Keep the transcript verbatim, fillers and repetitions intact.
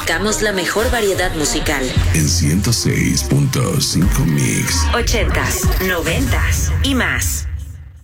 buscamos la mejor variedad musical. En ciento seis punto cinco Mix. Ochentas, noventas y más.